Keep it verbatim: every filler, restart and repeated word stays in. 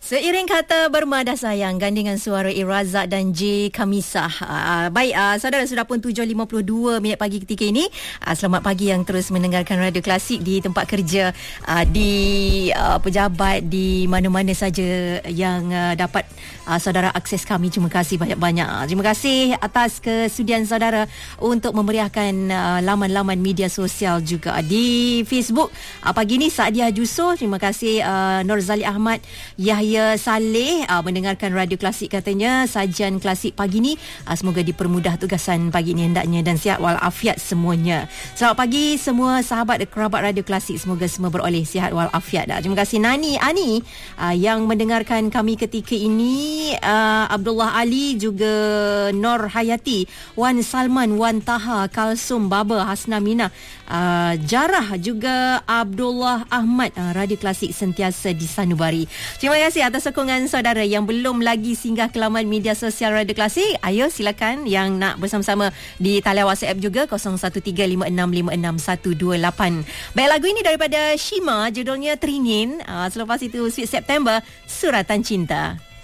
Seiring kata bermadah sayang gandingan suara A. Razak dan J. Kamisah. Uh, baik, uh, saudara, sudah pun tujuh lima puluh dua minit pagi ketika ini. Uh, selamat pagi yang terus mendengarkan Radio Klasik di tempat kerja, uh, di uh, pejabat, di mana-mana saja yang uh, dapat uh, saudara akses kami. Terima kasih banyak-banyak. Uh, terima kasih atas kesudian saudara untuk memeriahkan uh, laman-laman media sosial juga. Di Facebook uh, pagi ini Saadia Jusoh. Terima kasih uh, Norzali Ahmad, Yahya Saleh uh, mendengarkan Radio Klasik, katanya sajian klasik pagi ni uh, semoga dipermudah tugasan pagi ni hendaknya dan sihat walafiat semuanya. Selamat pagi semua sahabat dan kerabat Radio Klasik, semoga semua beroleh sihat walafiat. Uh, terima kasih Nani Ani uh, yang mendengarkan kami ketika ini, uh, Abdullah Ali, juga Nur Hayati, Wan Salman, Wan Taha, Kalsum, Baba, Hasna Mina, uh, Jarah, juga Abdullah Ahmad. uh, Radio Klasik sentiasa di sanubari. Terima kasih atas sokongan saudara. Yang belum lagi singgah ke laman media sosial Radio Klasik, ayo silakan. Yang nak bersama-sama di talian WhatsApp juga kosong satu tiga lima enam lima enam satu dua lapan. Baik, lagu ini daripada Shima, judulnya Teringin. Uh, selepas itu Sweet September, Suratan Cinta.